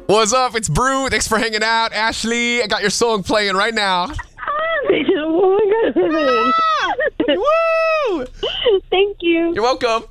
What's up? It's Brew. Thanks for hanging out. Ashley, I got your song playing right now. Oh my god. Woo! Thank you. You're welcome.